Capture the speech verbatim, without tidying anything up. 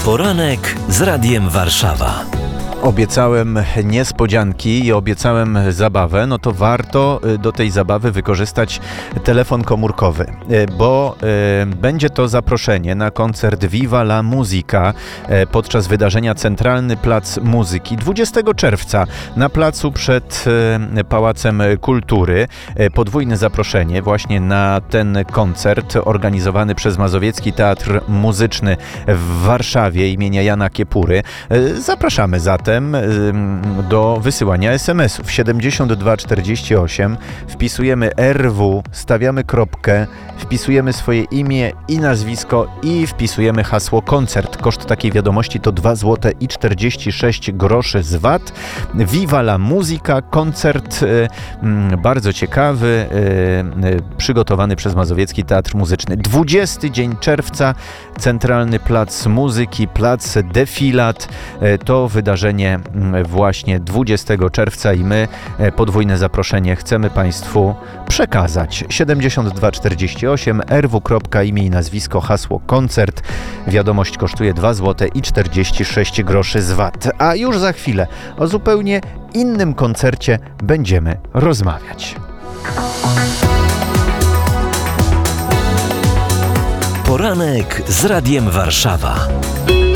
Poranek z Radiem Warszawa. Obiecałem niespodzianki i obiecałem zabawę, no to warto do tej zabawy wykorzystać telefon komórkowy, bo e, będzie to zaproszenie na koncert Viva la Musica e, podczas wydarzenia Centralny Plac Muzyki dwudziestego czerwca na placu przed e, Pałacem Kultury. E, podwójne zaproszenie właśnie na ten koncert organizowany przez Mazowiecki Teatr Muzyczny w Warszawie imienia Jana Kiepury. E, zapraszamy zatem do wysyłania es em esów siedemdziesiąt dwa czterdzieści osiem, wpisujemy er wu, stawiamy kropkę, wpisujemy swoje imię i nazwisko i wpisujemy hasło koncert. Koszt takiej wiadomości to dwa złote i czterdzieści sześć groszy z V A T. Viva la Musica, koncert bardzo ciekawy, przygotowany przez Mazowiecki Teatr Muzyczny. dwudziesty dzień czerwca, Centralny Plac Muzyki, Plac Defilat. To wydarzenie właśnie dwudziestego czerwca i my podwójne zaproszenie chcemy Państwu przekazać. siedemdziesiąt dwa czterdzieści osiem, er wu, imię i nazwisko, hasło koncert. Wiadomość kosztuje dwa złote i czterdzieści sześć groszy z V A T. A już za chwilę o zupełnie innym koncercie będziemy rozmawiać. Poranek z Radiem Warszawa.